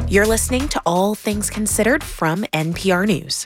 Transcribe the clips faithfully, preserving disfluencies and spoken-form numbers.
You're listening to All Things Considered from N P R News.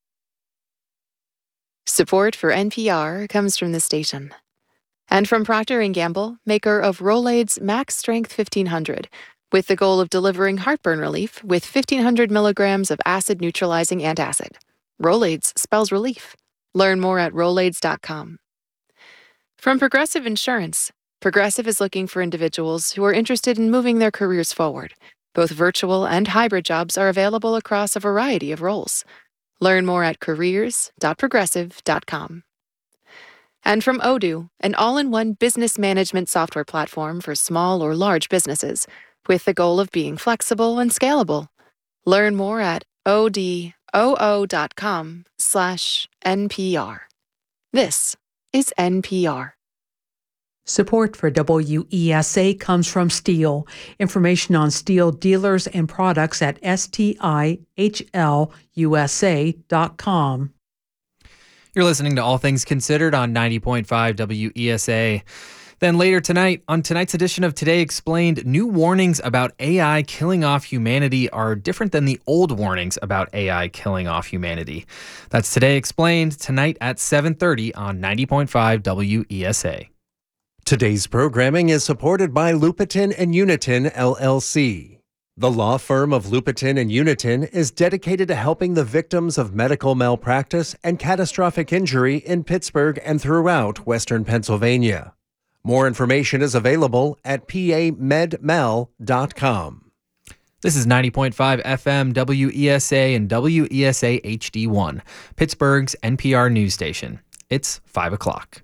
Support for N P R comes from the station. And from Procter and Gamble, maker of Rolaids Max Strength fifteen hundred, with the goal of delivering heartburn relief with fifteen hundred milligrams of acid-neutralizing antacid. Rolaids spells relief. Learn more at rolaids dot com. From Progressive Insurance, Progressive is looking for individuals who are interested in moving their careers forward. Both virtual and hybrid jobs are available across a variety of roles. Learn more at careers dot progressive dot com. And from Odoo, an all-in-one business management software platform for small or large businesses, with the goal of being flexible and scalable. Learn more at odoo dot com slash N P R. This is N P R. Support for W E S A comes from STIHL. Information on STIHL dealers and products at S T I H L U S A dot com. You're listening to All Things Considered on ninety point five W E S A. Then later tonight, on tonight's edition of Today Explained, new warnings about A I killing off humanity are different than the old warnings about A I killing off humanity. That's Today Explained, tonight at seven thirty on ninety point five W E S A. Today's programming is supported by Lupitin and Unitin, L L C. The law firm of Lupitin and Unitin is dedicated to helping the victims of medical malpractice and catastrophic injury in Pittsburgh and throughout Western Pennsylvania. More information is available at p a med mal dot com. This is ninety point five F M W E S A and W E S A H D one, Pittsburgh's N P R news station. It's five o'clock.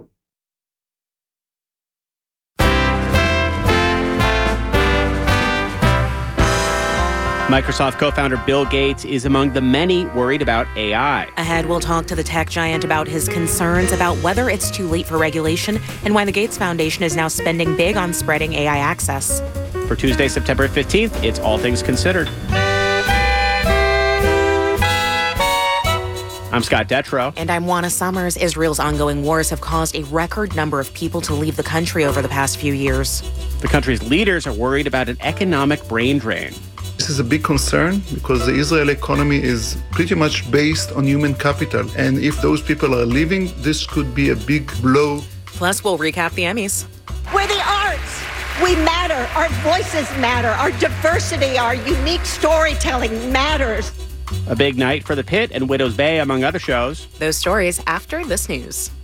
Microsoft co-founder Bill Gates is among the many worried about A I. Ahead, we'll talk to the tech giant about his concerns about whether it's too late for regulation and why the Gates Foundation is now spending big on spreading A I access. For Tuesday, September fifteenth, it's All Things Considered. I'm Scott Detrow. And I'm Juana Summers. Israel's ongoing wars have caused a record number of people to leave the country over the past few years. The country's leaders are worried about an economic brain drain. This is a big concern because the Israeli economy is pretty much based on human capital. And if those people are leaving, this could be a big blow. Plus, we'll recap the Emmys. We're the arts. We matter. Our voices matter. Our diversity, our unique storytelling matters. A big night for The Pit and Widow's Bay, among other shows. Those stories after this news.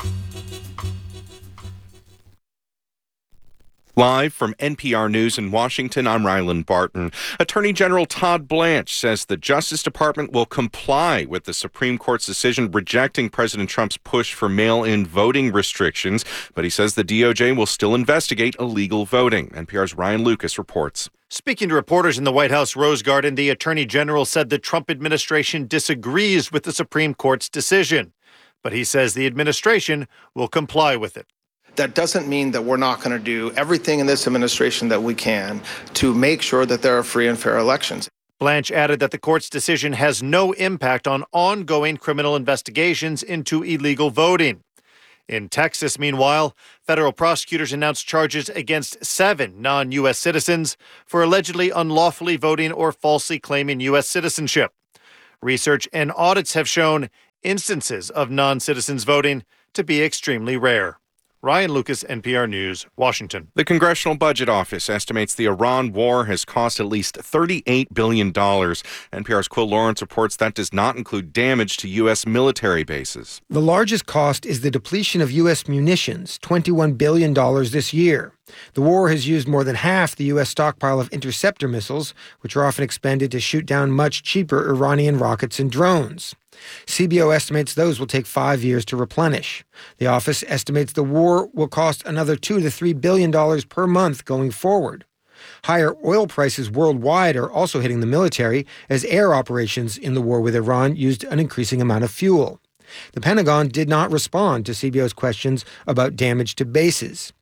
Live from N P R News in Washington, I'm Ryland Barton. Attorney General Todd Blanche says the Justice Department will comply with the Supreme Court's decision rejecting President Trump's push for mail-in voting restrictions, but he says the D O J will still investigate illegal voting. N P R's Ryan Lucas reports. Speaking to reporters in the White House Rose Garden, the Attorney General said the Trump administration disagrees with the Supreme Court's decision, but he says the administration will comply with it. That doesn't mean that we're not going to do everything in this administration that we can to make sure that there are free and fair elections. Blanche added that the court's decision has no impact on ongoing criminal investigations into illegal voting. In Texas, meanwhile, federal prosecutors announced charges against seven non-U S citizens for allegedly unlawfully voting or falsely claiming U S citizenship. Research and audits have shown instances of non-citizens voting to be extremely rare. Ryan Lucas, N P R News, Washington. The Congressional Budget Office estimates the Iran war has cost at least thirty-eight billion dollars. N P R's Quill Lawrence reports that does not include damage to U S military bases. The largest cost is the depletion of U S munitions, twenty-one billion dollars this year. The war has used more than half the U S stockpile of interceptor missiles, which are often expended to shoot down much cheaper Iranian rockets and drones. C B O estimates those will take five years to replenish. The office estimates the war will cost another two to three billion dollars per month going forward. Higher oil prices worldwide are also hitting the military as air operations in the war with Iran used an increasing amount of fuel. The Pentagon did not respond to C B O's questions about damage to bases.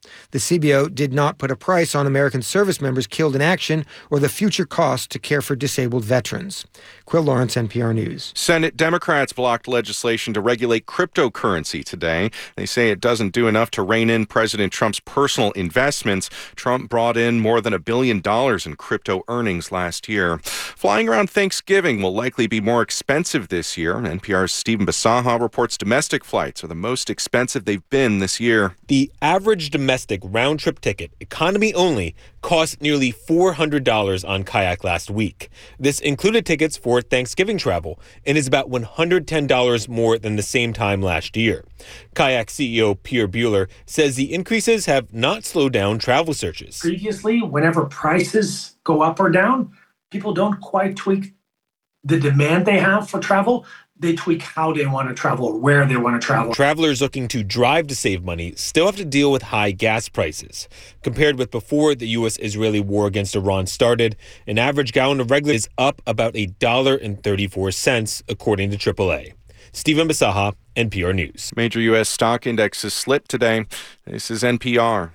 The C B O did not put a price on American service members killed in action or the future cost to care for disabled veterans. Quill Lawrence, N P R News. Senate Democrats blocked legislation to regulate cryptocurrency today. They say it doesn't do enough to rein in President Trump's personal investments. Trump brought in more than a billion dollars in crypto earnings last year. Flying around Thanksgiving will likely be more expensive this year. N P R's Stephen Basaha reports domestic flights are the most expensive they've been this year. The average domestic round-trip ticket, economy only, cost nearly four hundred dollars on Kayak last week. This included tickets for Thanksgiving travel and is about one hundred ten dollars more than the same time last year. Kayak C E O Pierre Bueller says the increases have not slowed down travel searches. Previously, whenever prices go up or down, people don't quite tweak the demand they have for travel. They tweak how they want to travel or where they want to travel. Travelers looking to drive to save money still have to deal with high gas prices. Compared with before the U S Israeli war against Iran started, an average gallon of regular is up about one dollar and thirty-four cents, according to triple A. Stephen Basaha, N P R News. Major U S stock indexes slipped today. This is N P R.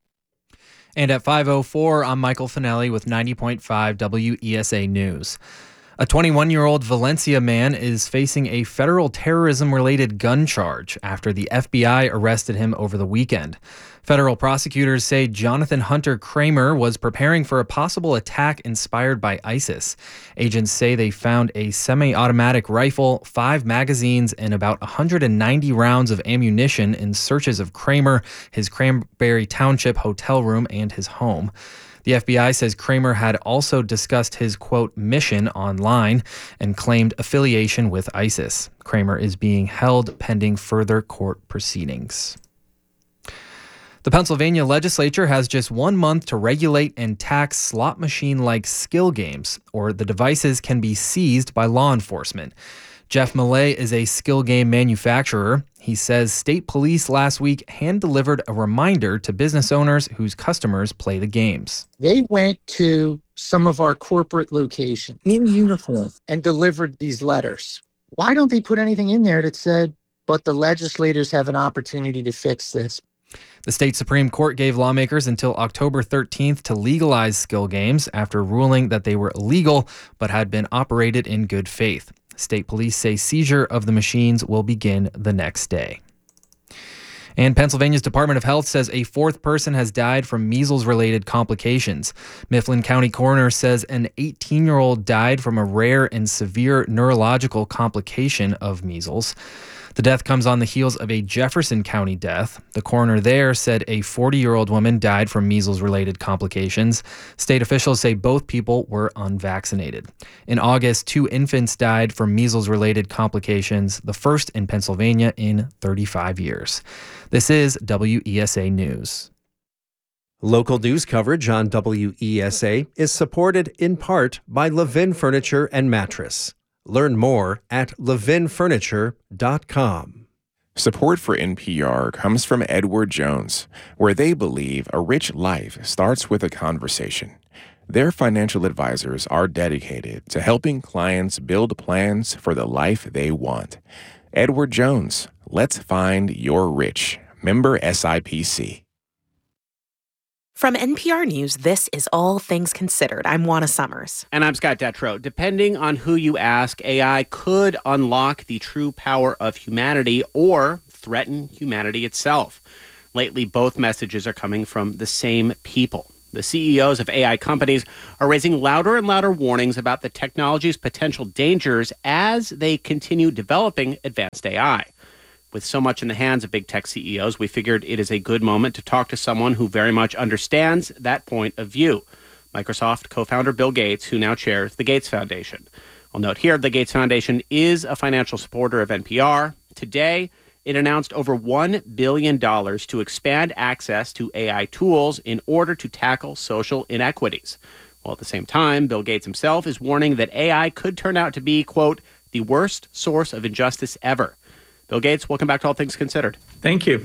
And at five oh four, I'm Michael Finelli with ninety point five W E S A News. A twenty-one-year-old Valencia man is facing a federal terrorism-related gun charge after the F B I arrested him over the weekend. Federal prosecutors say Jonathan Hunter Kramer was preparing for a possible attack inspired by ISIS. Agents say they found a semi-automatic rifle, five magazines, and about one hundred ninety rounds of ammunition in searches of Kramer, his Cranberry Township hotel room, and his home. The F B I says Kramer had also discussed his, quote, mission online and claimed affiliation with ISIS. Kramer is being held pending further court proceedings. The Pennsylvania legislature has just one month to regulate and tax slot machine-like skill games, or the devices can be seized by law enforcement. Jeff Millay is a skill game manufacturer. He says state police last week hand-delivered a reminder to business owners whose customers play the games. They went to some of our corporate locations in uniform and delivered these letters. Why don't they put anything in there that said, but the legislators have an opportunity to fix this? The state Supreme Court gave lawmakers until October thirteenth to legalize skill games after ruling that they were illegal but had been operated in good faith. State police say seizure of the machines will begin the next day. And Pennsylvania's Department of Health says a fourth person has died from measles-related complications. Mifflin County coroner says an eighteen-year-old died from a rare and severe neurological complication of measles. The death comes on the heels of a Jefferson County death. The coroner there said a forty-year-old woman died from measles-related complications. State officials say both people were unvaccinated. In August, two infants died from measles-related complications, the first in Pennsylvania in thirty-five years. This is W E S A News. Local news coverage on W E S A is supported in part by Levin Furniture and Mattress. Learn more at levin furniture dot com. Support for N P R comes from Edward Jones, where they believe a rich life starts with a conversation. Their financial advisors are dedicated to helping clients build plans for the life they want. Edward Jones, let's find your rich. Member S I P C. From N P R News, this is All Things Considered. I'm Juana Summers. And I'm Scott Detrow. Depending on who you ask, A I could unlock the true power of humanity or threaten humanity itself. Lately, both messages are coming from the same people. The C E Os of A I companies are raising louder and louder warnings about the technology's potential dangers as they continue developing advanced A I. With so much in the hands of big tech C E Os, we figured it is a good moment to talk to someone who very much understands that point of view. Microsoft co-founder Bill Gates, who now chairs the Gates Foundation. I'll note here, the Gates Foundation is a financial supporter of N P R. Today, it announced over one billion dollars to expand access to A I tools in order to tackle social inequities. While at the same time, Bill Gates himself is warning that A I could turn out to be, quote, the worst source of injustice ever. Bill Gates, welcome back to All Things Considered. Thank you.